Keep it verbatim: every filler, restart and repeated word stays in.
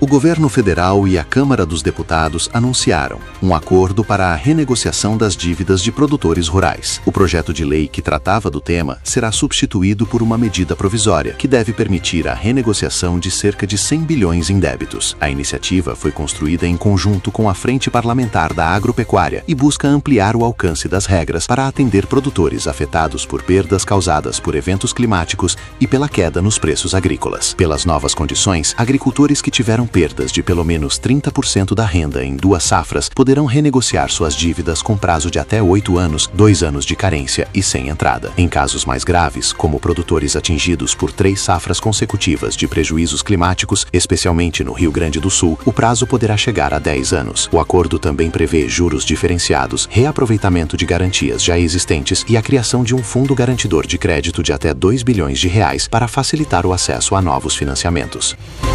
O governo federal e a Câmara dos Deputados anunciaram um acordo para a renegociação das dívidas de produtores rurais. O projeto de lei que tratava do tema será substituído por uma medida provisória, que deve permitir a renegociação de cerca de cem bilhões em débitos. A iniciativa foi construída em conjunto com a Frente Parlamentar da Agropecuária e busca ampliar o alcance das regras para atender produtores afetados por perdas causadas por eventos climáticos e pela queda nos preços agrícolas. Pelas novas condições, agricultores que tiveram perdas de pelo menos trinta por cento da renda em duas safras poderão renegociar suas dívidas com prazo de até oito anos, dois anos de carência e sem entrada. Em casos mais graves, como produtores atingidos por três safras consecutivas de prejuízos climáticos, especialmente no Rio Grande do Sul, o prazo poderá chegar a dez anos. O acordo também prevê juros diferenciados, reaproveitamento de garantias já existentes e a criação de um fundo garantidor de crédito de até dois bilhões de reais para facilitar o acesso a novos financiamentos.